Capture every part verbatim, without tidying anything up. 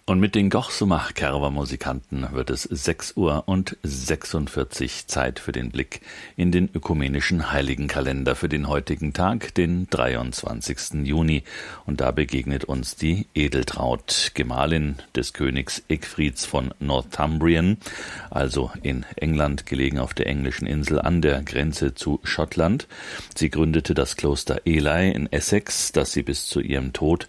Und mit den Gochsumach-Kerwa-Musikanten wird es sechs Uhr und sechsundvierzig, Zeit für den Blick in den ökumenischen Heiligenkalender für den heutigen Tag, den dreiundzwanzigsten Juni. Und da begegnet uns die Edeltraud, Gemahlin des Königs Egfrids von Northumbrien, also in England gelegen auf der englischen Insel an der Grenze zu Schottland. Sie gründete das Kloster Ely in Essex, das sie bis zu ihrem Tod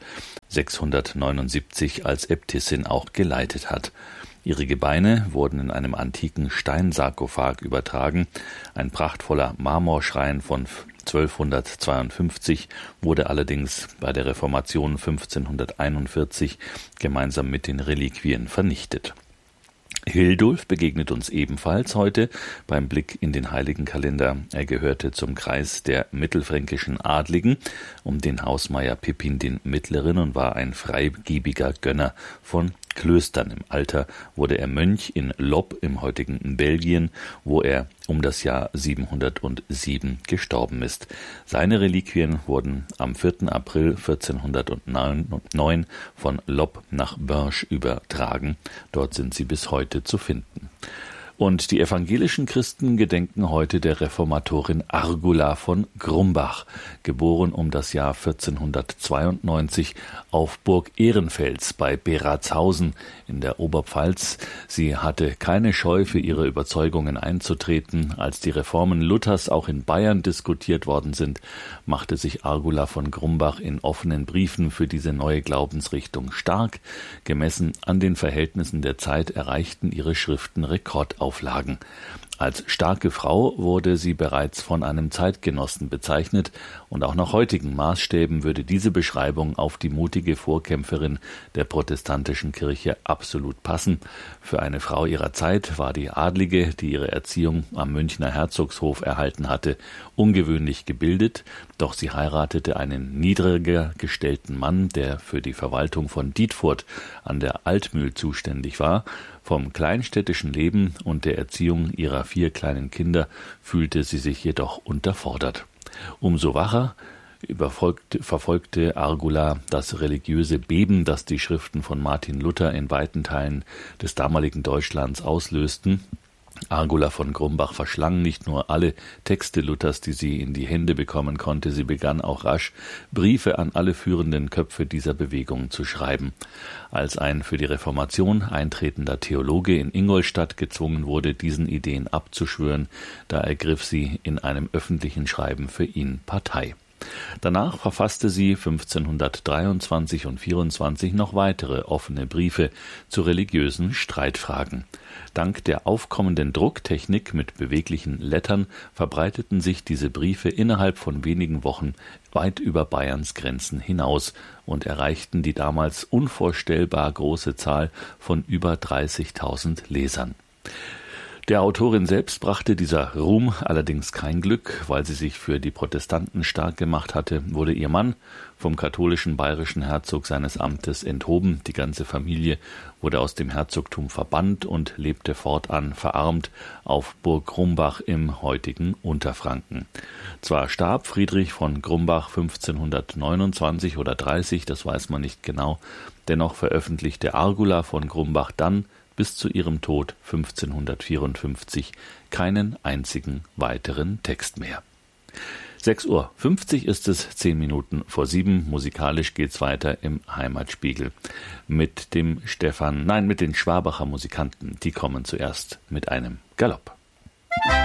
sechshundertneunundsiebzig als Äbtissin auch geleitet hat. Ihre Gebeine wurden in einem antiken Steinsarkophag übertragen. Ein prachtvoller Marmorschrein von zwölfhundertzweiundfünfzig wurde allerdings bei der Reformation fünfzehnhunderteinundvierzig gemeinsam mit den Reliquien vernichtet. Hildulf begegnet uns ebenfalls heute beim Blick in den Heiligenkalender. Er gehörte zum Kreis der mittelfränkischen Adligen um den Hausmeier Pippin den Mittleren und war ein freigebiger Gönner von Klöstern. Im Alter wurde er Mönch in Lob im heutigen Belgien, wo er um das Jahr siebenhundertsieben gestorben ist. Seine Reliquien wurden am vierten April vierzehnhundertneun von Lob nach Binche übertragen. Dort sind sie bis heute zu finden. Und die evangelischen Christen gedenken heute der Reformatorin Argula von Grumbach, geboren um das Jahr vierzehnhundertzweiundneunzig auf Burg Ehrenfels bei Beratshausen in der Oberpfalz. Sie hatte keine Scheu, für ihre Überzeugungen einzutreten. Als die Reformen Luthers auch in Bayern diskutiert worden sind, machte sich Argula von Grumbach in offenen Briefen für diese neue Glaubensrichtung stark. Gemessen an den Verhältnissen der Zeit erreichten ihre Schriften Rekordauflagen. Auflagen. Als starke Frau wurde sie bereits von einem Zeitgenossen bezeichnet und auch nach heutigen Maßstäben würde diese Beschreibung auf die mutige Vorkämpferin der protestantischen Kirche absolut passen. Für eine Frau ihrer Zeit war die Adlige, die ihre Erziehung am Münchner Herzogshof erhalten hatte, ungewöhnlich gebildet, doch sie heiratete einen niedriger gestellten Mann, der für die Verwaltung von Dietfurt an der Altmühl zuständig war. Vom kleinstädtischen Leben und der Erziehung ihrer vier kleinen Kinder fühlte sie sich jedoch unterfordert. Umso wacher verfolgte Argula das religiöse Beben, das die Schriften von Martin Luther in weiten Teilen des damaligen Deutschlands auslösten. Argula von Grumbach verschlang nicht nur alle Texte Luthers, die sie in die Hände bekommen konnte, sie begann auch rasch, Briefe an alle führenden Köpfe dieser Bewegung zu schreiben. Als ein für die Reformation eintretender Theologe in Ingolstadt gezwungen wurde, diesen Ideen abzuschwören, da ergriff sie in einem öffentlichen Schreiben für ihn Partei. Danach verfasste sie fünfzehnhundertdreiundzwanzig und vierundzwanzig noch weitere offene Briefe zu religiösen Streitfragen. Dank der aufkommenden Drucktechnik mit beweglichen Lettern verbreiteten sich diese Briefe innerhalb von wenigen Wochen weit über Bayerns Grenzen hinaus und erreichten die damals unvorstellbar große Zahl von über dreißigtausend Lesern. Der Autorin selbst brachte dieser Ruhm allerdings kein Glück, weil sie sich für die Protestanten stark gemacht hatte, wurde ihr Mann vom katholischen bayerischen Herzog seines Amtes enthoben. Die ganze Familie wurde aus dem Herzogtum verbannt und lebte fortan verarmt auf Burg Grumbach im heutigen Unterfranken. Zwar starb Friedrich von Grumbach fünfzehnhundertneunundzwanzig oder dreißig, das weiß man nicht genau, dennoch veröffentlichte Argula von Grumbach dann bis zu ihrem Tod fünfzehnhundertvierundfünfzig keinen einzigen weiteren Text mehr. sechs Uhr fünfzig ist es, zehn Minuten vor sieben. Musikalisch geht's weiter im Heimatspiegel mit dem Stefan, nein, mit den Schwabacher Musikanten. Die kommen zuerst mit einem Galopp.